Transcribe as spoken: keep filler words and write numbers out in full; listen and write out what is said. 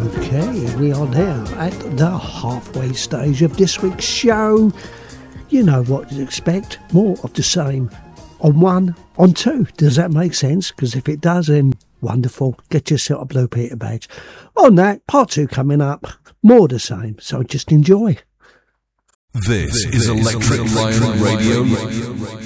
Okay, we are now at the halfway stage of this week's show. You know what to expect, more of the same. On one, on two, does that make sense? Because if it does, then wonderful, get yourself a Blue Peter badge. On that, part two coming up, more the same, so just enjoy. This, this is Electric Lion Radio. Radio.